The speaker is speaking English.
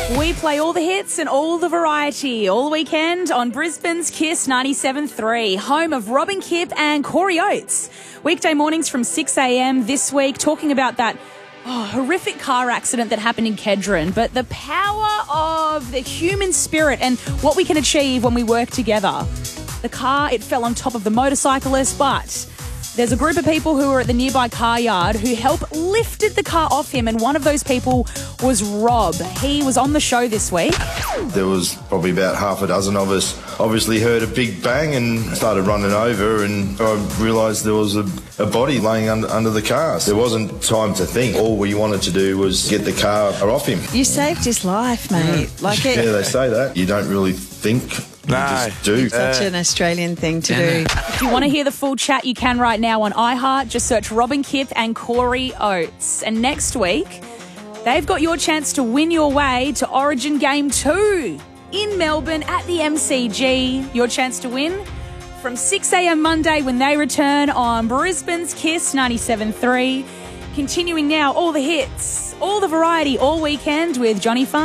We play all the hits and all the variety all weekend on Brisbane's Kiss 97.3, home of Robin Kipp and Corey Oates. Weekday mornings from 6 a.m. this week, talking about that horrific car accident that happened in Kedron, but the power of the human spirit and what we can achieve when we work together. The car, it fell on top of the motorcyclist, but there's a group of people who were at the nearby car yard who helped lifted the car off him, and one of those people was Rob. He was on the show this week. There was probably about half a dozen of us. Obviously heard a big bang and started running over, and I realised there was a body laying under the car. There wasn't time to think. All we wanted to do was get the car off him. You saved his life, mate. Yeah, they say that. You don't really think. You just do. Such an Australian thing to do. If you want to hear the full chat, you can right now on iHeart. Just search Robin Kipp and Corey Oates. And next week, they've got your chance to win your way to Origin Game 2 in Melbourne at the MCG. Your chance to win from 6 a.m. Monday when they return on Brisbane's Kiss 97.3. Continuing now, all the hits, all the variety, all weekend with Johnny Fun.